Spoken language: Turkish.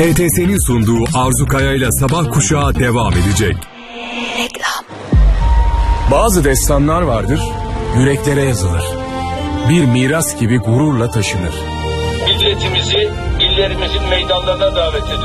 ETS'nin sunduğu Arzu Kaya'yla Sabah Kuşağı devam edecek. Reklam. Bazı destanlar vardır, yüreklere yazılır. Bir miras gibi gururla taşınır. Milletimizi, illerimizin meydanlarına davet ediyor.